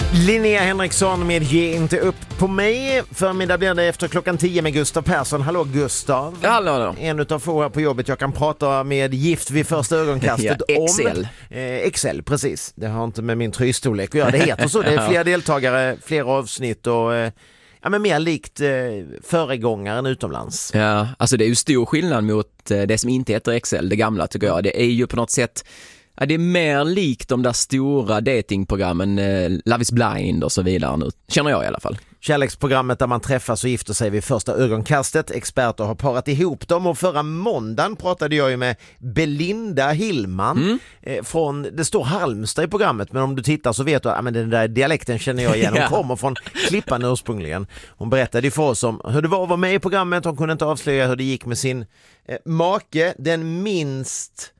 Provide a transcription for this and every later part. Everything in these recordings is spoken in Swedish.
Linnea Henriksson med Ge inte upp på mig. Förmiddag blir det efter klockan 10 med Gustav Persson. Hallå Gustav. Hallå. En utav få här på jobbet. Jag kan prata med gift vid första ögonkastet Excel. om Excel, precis. Det har inte med min tröjstorlek att göra. Det heter så. Det är fler deltagare, fler avsnitt och men mer likt föregångaren utomlands. Ja, alltså det är ju stor skillnad mot det som inte heter Excel, det gamla tycker jag. Det är ju på något sätt, ja, det är mer likt de där stora datingprogrammen, Love is blind och så vidare nu, känner jag i alla fall. Kärleksprogrammet där man träffas och gifter sig vid första ögonkastet. Experter har parat ihop dem och förra måndagen pratade jag ju med Belinda Hillman från, det står Halmstad i programmet, men om du tittar så vet du att den där dialekten känner jag igen. Hon kommer från Klippan ursprungligen. Hon berättade ju för oss om hur det var att vara med i programmet. Hon kunde inte avslöja hur det gick med sin make, den minst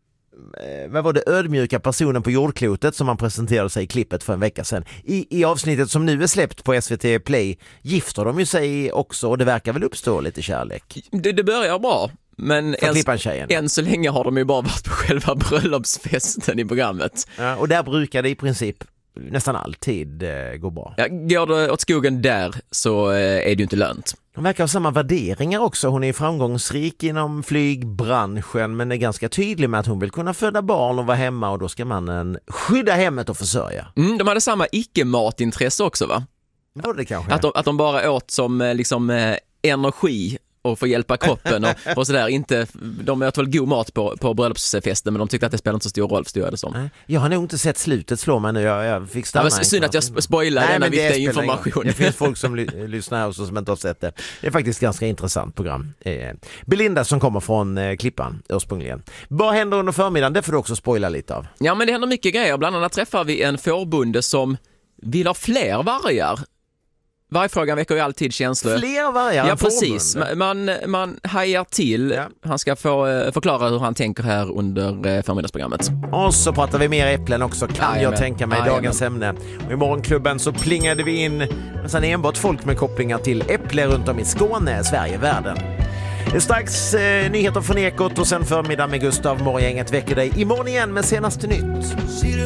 ödmjuka personen på jordklotet som man presenterade sig i klippet för en vecka sedan. I avsnittet som nu är släppt på SVT Play gifter de ju sig också och det verkar väl uppstå lite kärlek. Det börjar bra, men än så länge har de ju bara varit på själva bröllopsfesten i programmet. Ja, och där brukar det i princip nästan alltid gå bra. Ja, går det åt skogen där så är det ju inte lönt. Hon verkar ha samma värderingar också. Hon är framgångsrik inom flygbranschen men är ganska tydlig med att hon vill kunna föda barn och vara hemma och då ska mannen skydda hemmet och försörja. De hade samma icke-matintresse också, va? Ja, det kanske. Att de bara åt som energi och få hjälpa kroppen och sådär. Inte, de åt väl god mat på bröllopsfesten, men de tyckte att det spelade inte så stor roll, förstod jag det som. Jag har nog inte sett slutet slå mig nu. Jag fick stanna. Ja, men synd att jag spoilar denna viktiga information. Det finns folk som lyssnar här och som inte har sett det. Det är faktiskt ett ganska intressant program. Belinda som kommer från Klippan ursprungligen. Vad händer under förmiddagen? Det får du också spoila lite av. Ja, men det händer mycket grejer. Bland annat träffar vi en fårbonde som vill ha fler vargar. Vargfrågan väcker ju alltid känslor. Fler vargar? Ja, precis. Man hajar till. Ja. Han ska få förklara hur han tänker här under förmiddagsprogrammet. Och så pratar vi mer äpplen också, kan jag tänka mig, dagens ämne. Och i morgonklubben så plingade vi in nästan enbart folk med kopplingar till äpple runt om i Skåne, Sverige, världen. Det är strax nyheter från Ekot och sen förmiddag med Gustav. Morgongänget väcker dig imorgon igen med senaste nytt.